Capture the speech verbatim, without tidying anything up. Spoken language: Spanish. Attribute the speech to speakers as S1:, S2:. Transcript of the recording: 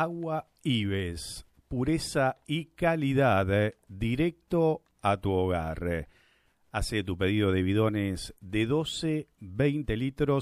S1: Agua Ives, pureza y calidad eh, directo a tu hogar. Hace tu pedido de bidones de doce, veinte litros